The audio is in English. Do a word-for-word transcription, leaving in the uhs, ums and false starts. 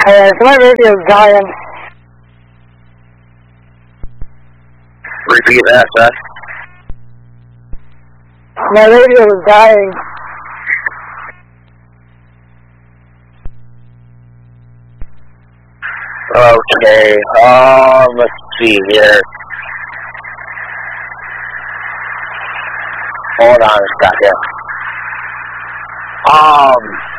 Hey, so my radio's dying. Repeat that, Seth. My radio is dying. Okay, um, let's see here. Hold on a second. Um...